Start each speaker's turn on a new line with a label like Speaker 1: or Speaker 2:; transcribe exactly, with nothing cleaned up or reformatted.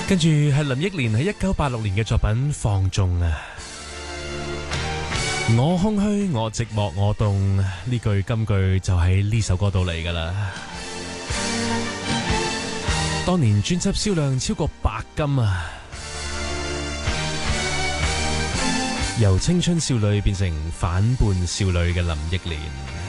Speaker 1: 跟住係林憶蓮喺一九八六年嘅作品《放縱》啊，我空虛，我寂寞，我凍，呢句金句就喺呢首歌度嚟噶啦。當年專輯銷量超過白金啊，由青春少女變成反叛少女嘅林憶蓮。